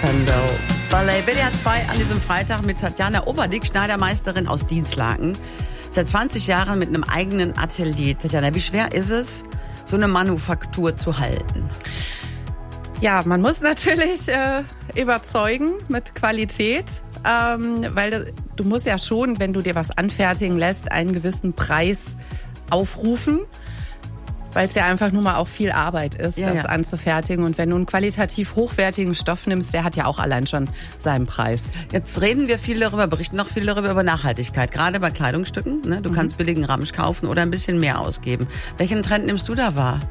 Spandau Ballet. WDR 2 an diesem Freitag mit Tatjana Overdick, Schneidermeisterin aus Dinslaken. Seit 20 Jahren mit einem eigenen Atelier. Tatjana, wie schwer ist es, so eine Manufaktur zu halten? Ja, man muss natürlich überzeugen mit Qualität, weil du musst ja schon, wenn du dir was anfertigen lässt, einen gewissen Preis aufrufen, weil es ja einfach nur mal auch viel Arbeit ist, das anzufertigen. Und wenn du einen qualitativ hochwertigen Stoff nimmst, der hat ja auch allein schon seinen Preis. Jetzt reden wir viel darüber, berichten noch viel darüber, über Nachhaltigkeit, gerade bei Kleidungsstücken. Ne? Du kannst billigen Ramsch kaufen oder ein bisschen mehr ausgeben. Welchen Trend nimmst du da wahr?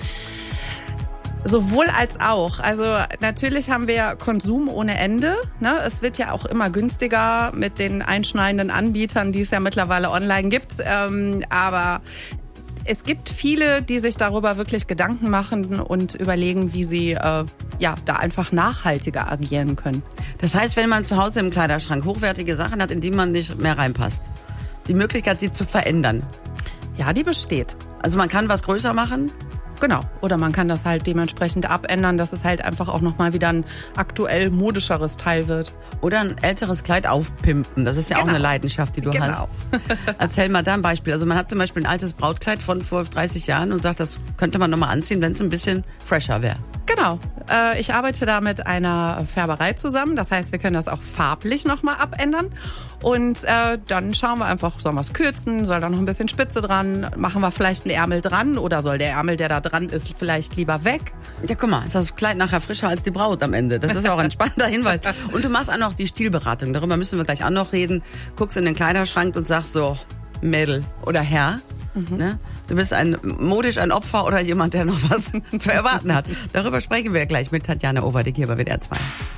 Sowohl als auch. Also natürlich haben wir Konsum ohne Ende. Ne? Es wird ja auch immer günstiger mit den einschneidenden Anbietern, die es ja mittlerweile online gibt. Aber es gibt viele, die sich darüber wirklich Gedanken machen und überlegen, wie sie da einfach nachhaltiger agieren können. Das heißt, wenn man zu Hause im Kleiderschrank hochwertige Sachen hat, in die man nicht mehr reinpasst, die Möglichkeit, sie zu verändern. Ja, die besteht. Also man kann was größer machen? Genau. Oder man kann das halt dementsprechend abändern, dass es halt einfach auch nochmal wieder ein aktuell modischeres Teil wird. Oder ein älteres Kleid aufpimpen. Das ist ja auch eine Leidenschaft, die du hast. Erzähl mal da ein Beispiel. Also man hat zum Beispiel ein altes Brautkleid von vor 30 Jahren und sagt, das könnte man nochmal anziehen, wenn es ein bisschen fresher wäre. Genau. Ich arbeite da mit einer Färberei zusammen. Das heißt, wir können das auch farblich nochmal abändern. Und dann schauen wir einfach, sollen wir es kürzen? Soll da noch ein bisschen Spitze dran? Machen wir vielleicht einen Ärmel dran? Oder soll der Ärmel, der da dran ist, vielleicht lieber weg? Ja, guck mal, ist das Kleid nachher frischer als die Braut am Ende. Das ist auch ein spannender Hinweis. Und du machst auch noch die Stilberatung. Darüber müssen wir gleich auch noch reden. Guckst in den Kleiderschrank und sagst so, Mädel oder Herr, ne? Du bist modisch ein Opfer oder jemand, der noch was zu erwarten hat. Darüber sprechen wir gleich mit Tatjana Overdick hier bei WDR 2.